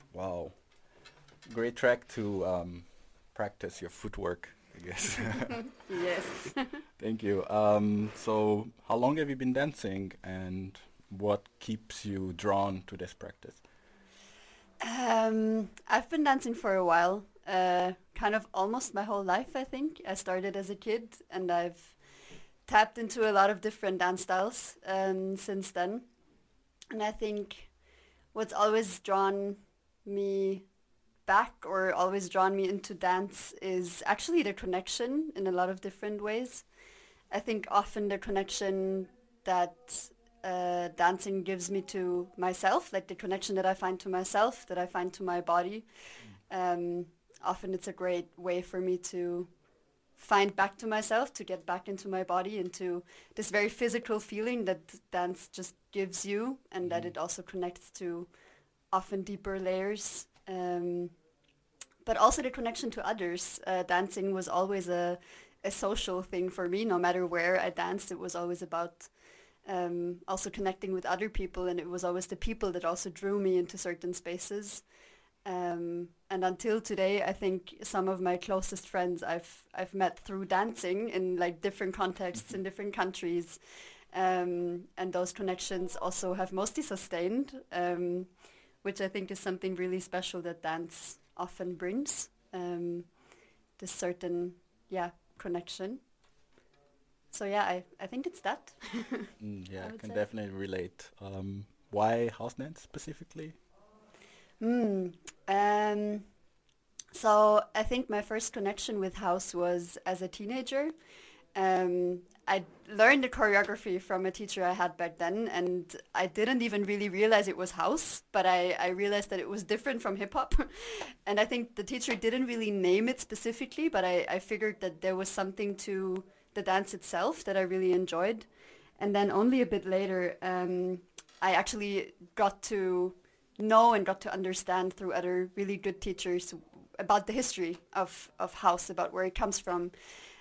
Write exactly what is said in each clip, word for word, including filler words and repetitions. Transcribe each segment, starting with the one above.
Wow, great track to um, practice your footwork, I guess. Yes. Thank you. Um, so, how long have you been dancing, and what keeps you drawn to this practice? Um, I've been dancing for a while, uh, kind of almost my whole life, I think. I started as a kid and I've tapped into a lot of different dance styles um, since then. And I think what's always drawn me back or always drawn me into dance is actually the connection in a lot of different ways. I think often the connection that uh, dancing gives me to myself, like the connection that I find to myself, that I find to my body. Um, Often it's a great way for me to find back to myself, to get back into my body, into this very physical feeling that dance just gives you, and that Mm-hmm. it also connects to often deeper layers. Um, but also the connection to others. Uh, dancing was always a, a social thing for me. No matter where I danced, it was always about um, also connecting with other people, and it was always the people that also drew me into certain spaces. Um, and until today, I think some of my closest friends I've I've met through dancing in like different contexts in different countries, um, and those connections also have mostly sustained, um, which I think is something really special that dance often brings. Um, this certain, yeah, connection. So yeah, I, I think it's that. Mm, yeah, I I would can say. definitely relate. Um, why house dance specifically? Hmm. Um, so I think my first connection with house was as a teenager. Um, I learned the choreography from a teacher I had back then, and I didn't even really realize it was house, but I, I realized that it was different from hip hop. And I think the teacher didn't really name it specifically, but I, I figured that there was something to the dance itself that I really enjoyed. And then only a bit later, um, I actually got to know and got to understand through other really good teachers about the history of, of house, about where it comes from.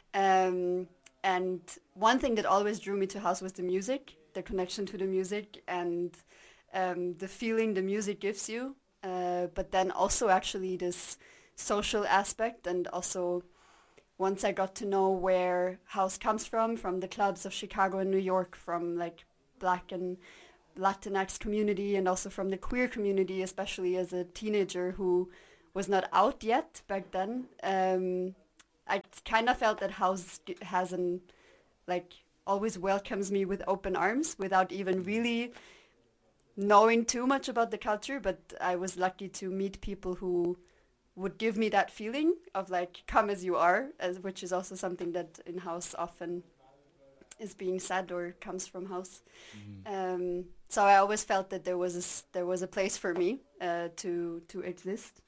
Um, and one thing that always drew me to house was the music, the connection to the music, and um, the feeling the music gives you. Uh, but then also actually this social aspect, and also once I got to know where house comes from, from the clubs of Chicago and New York, from like black and Latinx community, and also from the queer community, especially as a teenager who was not out yet back then. Um, I kind of felt that house has an like always welcomes me with open arms without even really knowing too much about the culture. But I was lucky to meet people who would give me that feeling of like come as you are, as which is also something that in house often is being said or comes from house. Mm-hmm. Um, so I always felt that there was a, s- there was a place for me uh, to to exist.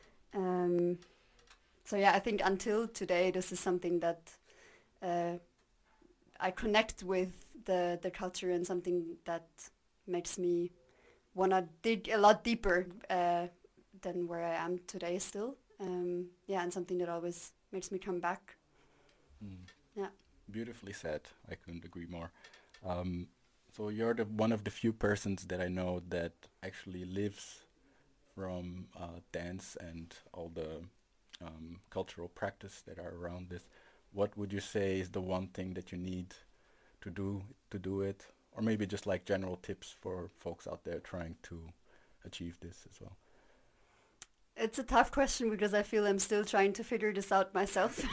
Um, so yeah, I think until today, this is something that uh, I connect with the the culture, and something that makes me wanna dig a lot deeper uh, than where I am today still. Um, yeah, and something that always makes me come back. Mm. Yeah. Beautifully said. I couldn't agree more. Um, so you're the one of the few persons that I know that actually lives from uh, dance and all the um, cultural practice that are around this. What would you say is the one thing that you need to do to do it, or maybe just like general tips for folks out there trying to achieve this as well? It's a tough question because I feel I'm still trying to figure this out myself.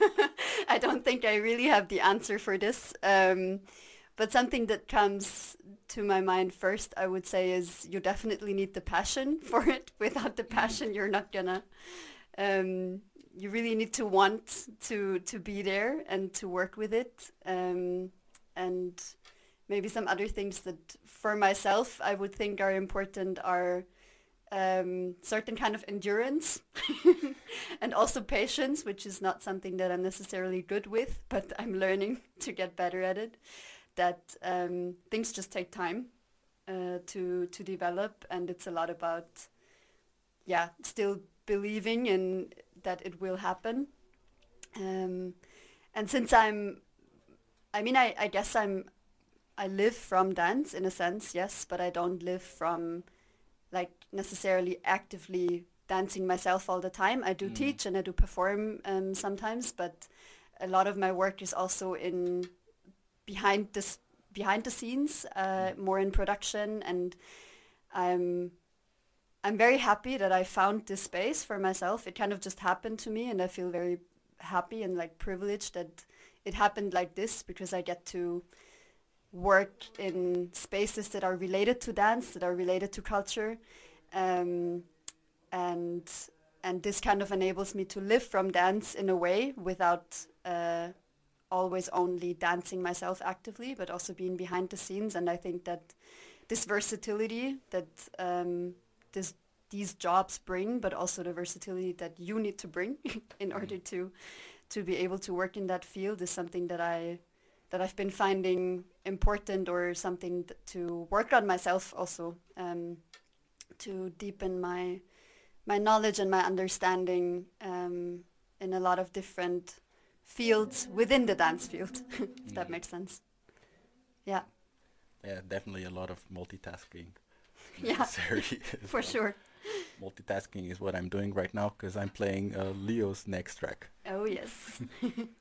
I don't think I really have the answer for this. Um, but something that comes to my mind first, I would say, is you definitely need the passion for it. Without the Mm. passion, you're not gonna. Um, you really need to want to to be there and to work with it. Um, and maybe some other things that, for myself, I would think are important are um, certain kind of endurance and also patience, which is not something that I'm necessarily good with, but I'm learning to get better at it. That um, things just take time uh, to to develop, and it's a lot about yeah, still believing in that it will happen. Um, and since I'm, I mean, I, I guess I'm I live from dance in a sense, yes, but I don't live from like necessarily actively dancing myself all the time. I do Mm. teach and I do perform um, sometimes, but a lot of my work is also in behind this behind the scenes, uh, more in production, and I'm I'm very happy that I found this space for myself. It kind of just happened to me, and I feel very happy and like privileged that it happened like this because I get to work in spaces that are related to dance, that are related to culture, um, and and this kind of enables me to live from dance in a way without uh, always only dancing myself actively, but also being behind the scenes. And I think that this versatility that um, this these jobs bring, but also the versatility that you need to bring in order to to be able to work in that field is something that I that I've been finding important, or something th- to work on myself also, um, to deepen my my knowledge and my understanding um, in a lot of different fields within the dance field, if that Mm. makes sense. Yeah, Yeah, definitely a lot of multitasking yeah, necessary as for well. sure. Multitasking is what I'm doing right now because I'm playing uh, Leo's next track. Oh yes.